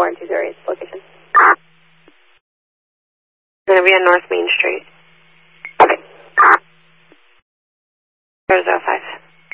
4-2-0 location. Going to be on North Main Street. Okay. There's a